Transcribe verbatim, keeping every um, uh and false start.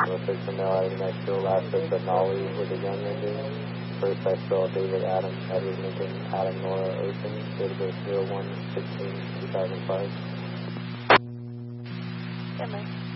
Norfolk for mail out of New Mexico. Last trip at Nolly with a young engine. First I saw David Adam, Edward Lincoln, Adam Nora Ocean, date of birth zero one sixteen two thousand five. Yeah, man.